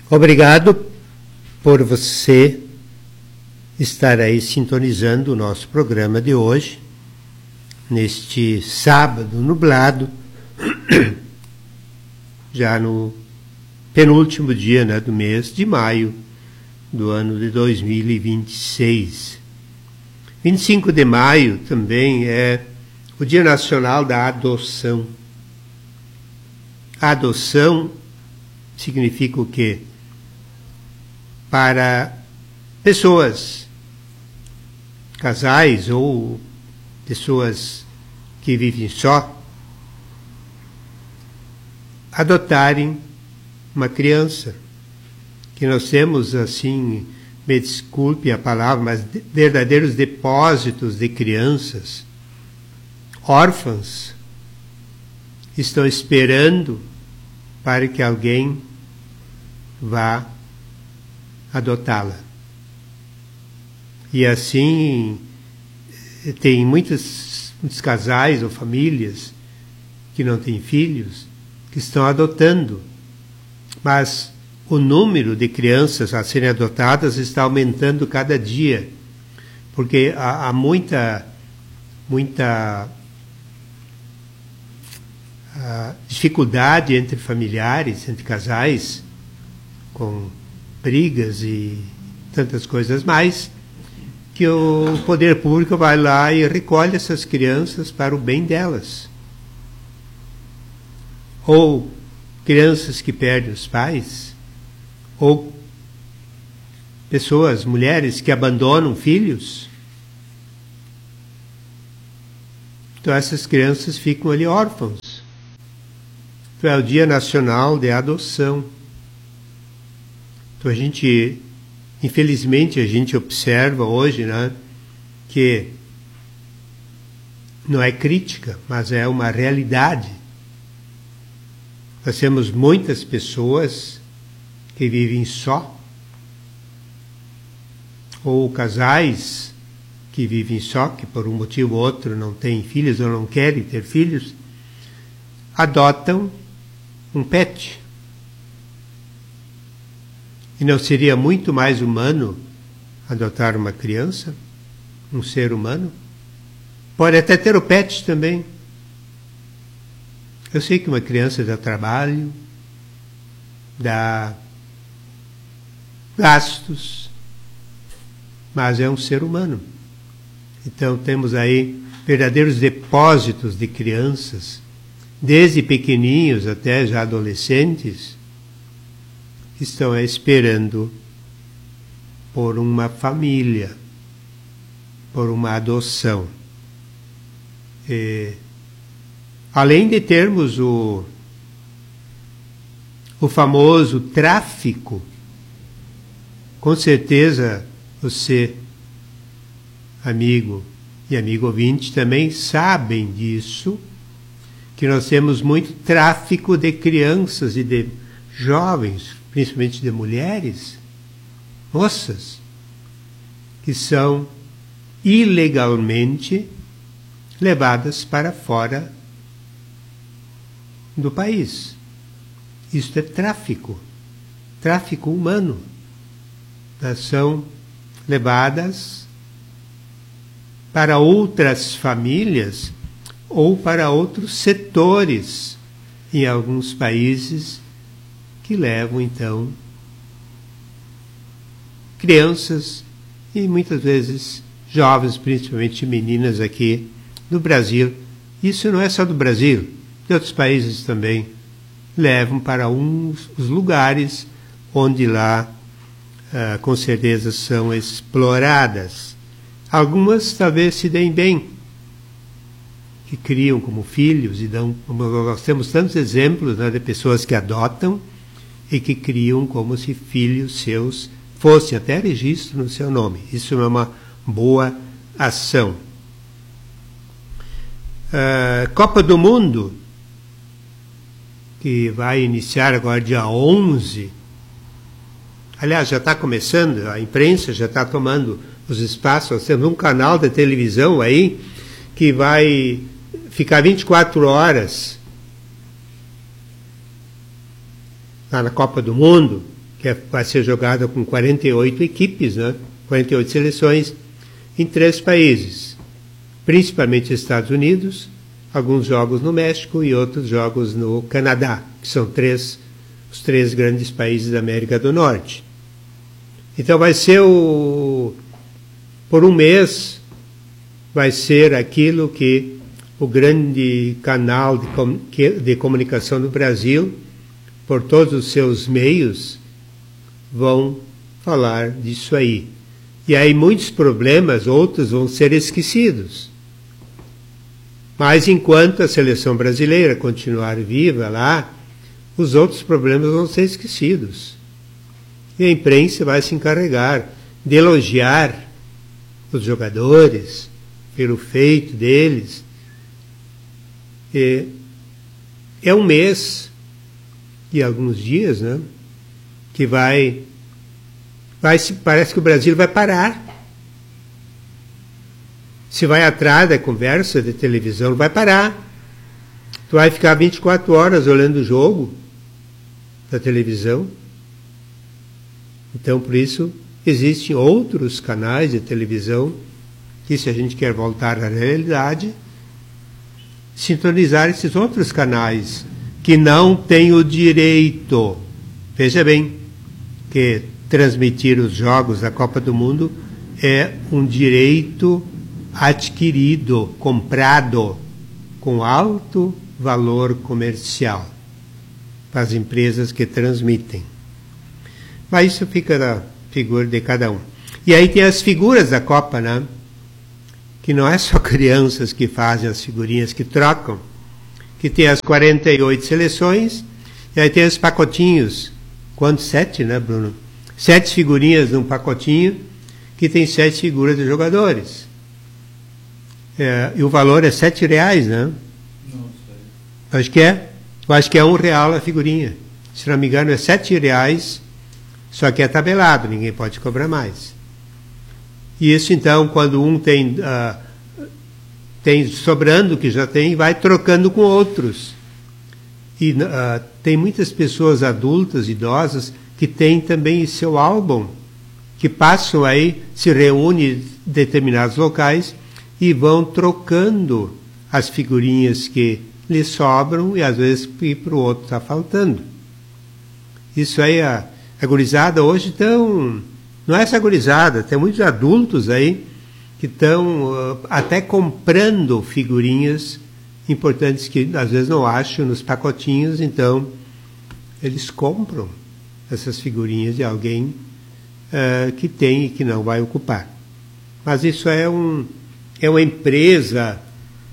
Obrigado por você estar aí sintonizando o nosso programa de hoje, neste sábado nublado, já no penúltimo dia, né, do mês de maio do ano de 2026. 25 de maio também é o Dia Nacional da Adoção. A adoção significa o quê? Para pessoas, casais ou pessoas que vivem só, adotarem uma criança, que nós temos, assim, me desculpe a palavra, mas verdadeiros depósitos de crianças, órfãs, estão esperando para que alguém vá adotá-la. E assim, tem muitos casais ou famílias que não têm filhos, que estão adotando, mas o número de crianças a serem adotadas está aumentando cada dia, porque há muita dificuldade entre familiares, entre casais, com brigas e tantas coisas mais, que o poder público vai lá e recolhe essas crianças para o bem delas. Ou crianças que perdem os pais, ou pessoas, mulheres que abandonam filhos. Então essas crianças ficam ali órfãos. Então é o Dia Nacional de Adoção. Então infelizmente a gente observa hoje, né, que não é crítica, mas é uma realidade. Nós temos muitas pessoas que vivem só, ou casais que vivem só, que por um motivo ou outro não têm filhos ou não querem ter filhos, adotam um pet. E não seria muito mais humano adotar uma criança, um ser humano? Pode até ter o pet também. Eu sei que uma criança dá trabalho, dá gastos, mas é um ser humano. Então temos aí verdadeiros depósitos de crianças, desde pequeninhos até já adolescentes, que estão esperando por uma família, por uma adoção. Além de termos o famoso tráfico, com certeza você, amigo e amigo ouvinte, também sabem disso, que nós temos muito tráfico de crianças e de jovens, principalmente de mulheres, moças, que são ilegalmente levadas para fora do país. Isso é tráfico humano. Elas são levadas para outras famílias ou para outros setores em alguns países, que levam então crianças e muitas vezes jovens, principalmente meninas aqui no Brasil. Isso não é só do Brasil, de outros países também levam para os lugares onde lá com certeza são exploradas. Algumas talvez se deem bem, que criam como filhos e dão, como nós temos tantos exemplos, né, de pessoas que adotam e que criam como se filhos seus fossem até registro no seu nome. Isso é uma boa ação. Copa do Mundo, que vai iniciar agora dia 11. Aliás, já está começando, a imprensa já está tomando os espaços. Nós temos um canal de televisão aí que vai ficar 24 horas lá na Copa do Mundo, vai ser jogada com 48 equipes, né? 48 seleções em 3 países, principalmente Estados Unidos, alguns jogos no México e outros jogos no Canadá, que são os 3 grandes países da América do Norte. Então vai ser por um mês, vai ser aquilo que o grande canal de comunicação do Brasil, por todos os seus meios, vão falar disso aí. E aí muitos problemas, outros vão ser esquecidos. Mas enquanto a seleção brasileira continuar viva lá, os outros problemas vão ser esquecidos. E a imprensa vai se encarregar de elogiar os jogadores pelo feito deles. É um mês e alguns dias, né, que parece que o Brasil vai parar. Se vai atrás da conversa de televisão, vai parar. Tu vai ficar 24 horas olhando o jogo da televisão. Então, por isso, existem outros canais de televisão que, se a gente quer voltar à realidade, sintonizar esses outros canais que não têm o direito. Veja bem, que transmitir os jogos da Copa do Mundo é um direito adquirido, comprado, com alto valor comercial para as empresas que transmitem. Mas isso fica da figura de cada um. E aí tem as figuras da Copa, né? Que não é só crianças que fazem as figurinhas, que trocam, que tem as 48 seleções, e aí tem os pacotinhos. Quantos? 7, né, Bruno? 7 figurinhas num pacotinho, que tem 7 figuras de jogadores. E o valor é R$7, né? Não sei. Acho que é. Eu acho que é R$1 a figurinha. Se não me engano, é R$7, só que é tabelado, ninguém pode cobrar mais. E isso, então, quando um tem sobrando o que já tem, vai trocando com outros. E tem muitas pessoas adultas, idosas, que têm também seu álbum, que passam aí, se reúnem em determinados locais e vão trocando as figurinhas que lhes sobram e às vezes para o outro está faltando. Isso aí, a gurizada hoje estão... Não é essa gurizada, tem muitos adultos aí que estão até comprando figurinhas importantes que às vezes não acham nos pacotinhos, então eles compram essas figurinhas de alguém que tem e que não vai ocupar. Mas isso é uma empresa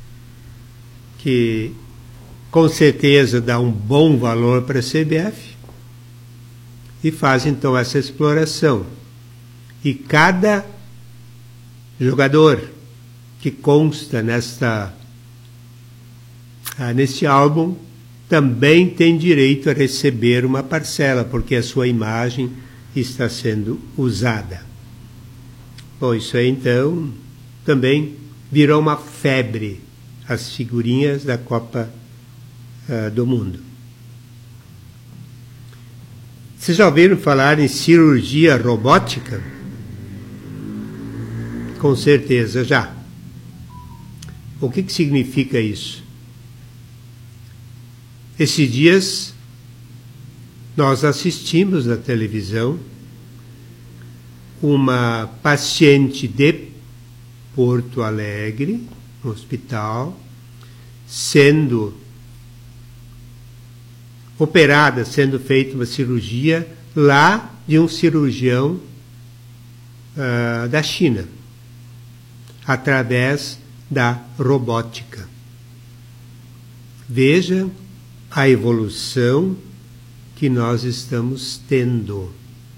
que com certeza dá um bom valor para a CBF e faz então essa exploração. E cada jogador que consta neste álbum também tem direito a receber uma parcela, porque a sua imagem está sendo usada. Bom, isso aí então também virou uma febre, as figurinhas da Copa do Mundo. Vocês já ouviram falar em cirurgia robótica? Com certeza já. O que significa isso? Esses dias nós assistimos na televisão uma paciente de Porto Alegre, no hospital, sendo operada, sendo feita uma cirurgia lá de um cirurgião da China, através da robótica. Veja a evolução que nós estamos tendo.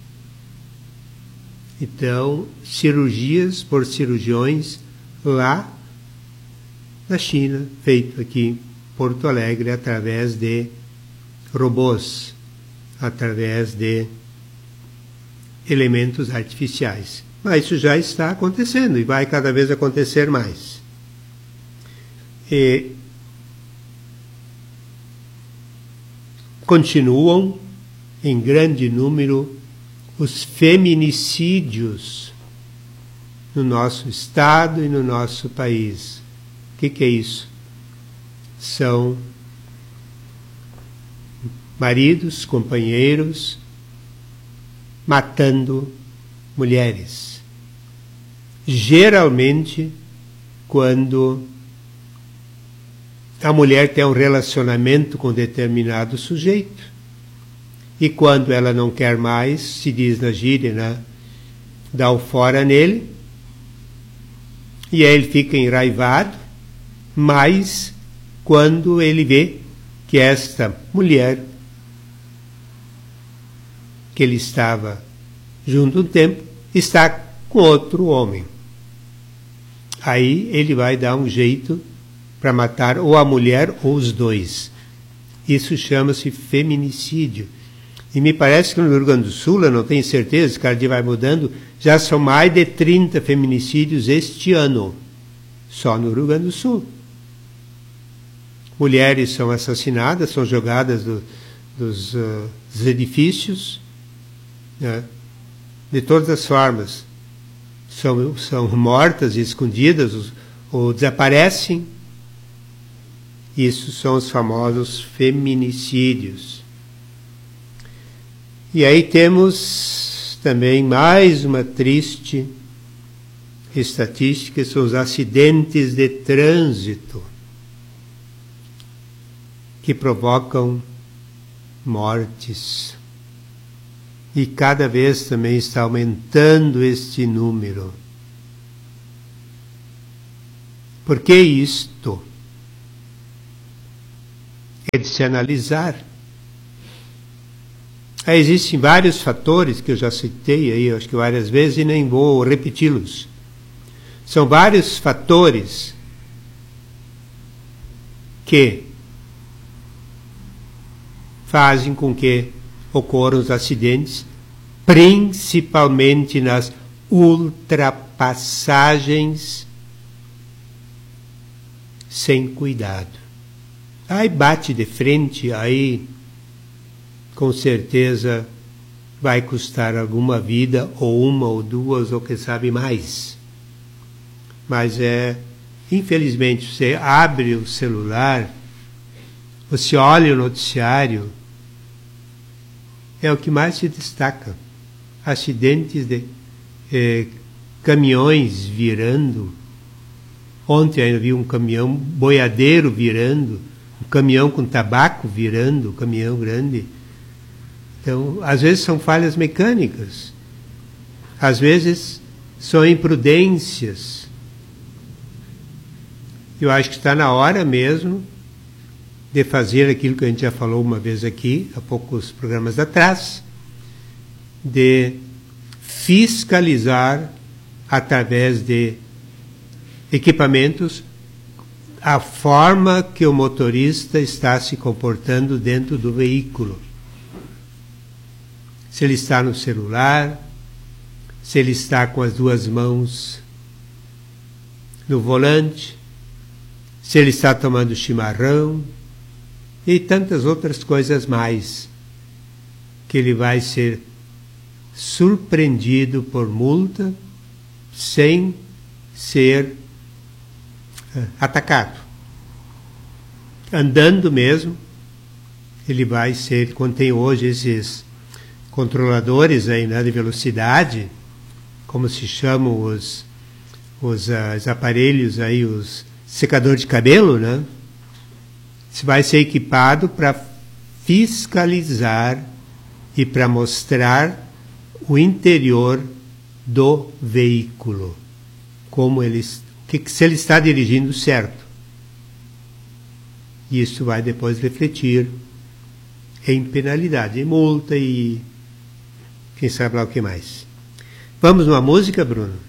Então, cirurgias por cirurgiões lá na China, feito aqui em Porto Alegre, através de robôs, através de elementos artificiais. Mas isso já está acontecendo e vai cada vez acontecer mais. E continuam em grande número os feminicídios no nosso estado e no nosso país. O que é isso? São maridos, companheiros, matando mulheres. Geralmente, quando a mulher tem um relacionamento com determinado sujeito, e quando ela não quer mais, se diz na gíria, né, dá o fora nele, e aí ele fica enraivado, mas quando ele vê que esta mulher, que ele estava junto um tempo, está com outro homem. Aí ele vai dar um jeito para matar ou a mulher ou os dois. Isso chama-se feminicídio. E me parece que no Rio Grande do Sul, eu não tenho certeza, cada dia vai mudando, já são mais de 30 feminicídios este ano, só no Rio Grande do Sul. Mulheres são assassinadas, são jogadas dos edifícios, né, de todas as formas. São mortas e escondidas ou desaparecem. Isso são os famosos feminicídios. E aí temos também mais uma triste estatística, são os acidentes de trânsito, que provocam mortes. E cada vez também está aumentando este número. Por que isto? É de se analisar. Existem vários fatores que eu já citei aí, acho que várias vezes, e nem vou repeti-los. São vários fatores que fazem com que ocorram os acidentes, principalmente nas ultrapassagens sem cuidado. Aí bate de frente, aí com certeza vai custar alguma vida, ou uma, ou duas, ou quem sabe mais. Mas infelizmente, você abre o celular, você olha o noticiário, é o que mais se destaca. Acidentes de caminhões virando. Ontem ainda vi um caminhão boiadeiro virando, um caminhão com tabaco virando, um caminhão grande. Então, às vezes são falhas mecânicas, às vezes são imprudências. Eu acho que está na hora mesmo de fazer aquilo que a gente já falou uma vez aqui, há poucos programas atrás, de fiscalizar através de equipamentos a forma que o motorista está se comportando dentro do veículo. Se ele está no celular, se ele está com as duas mãos no volante, se ele está tomando chimarrão e tantas outras coisas mais, que ele vai ser surpreendido por multa sem ser atacado. Andando mesmo, ele vai ser, quando tem hoje esses controladores aí, né, de velocidade, como se chamam os aparelhos aí, os secadores de cabelo, né? Você vai ser equipado para fiscalizar e para mostrar o interior do veículo, como se ele está dirigindo certo. Isso vai depois refletir em penalidade, em multa e quem sabe lá o que mais. Vamos numa música, Bruno?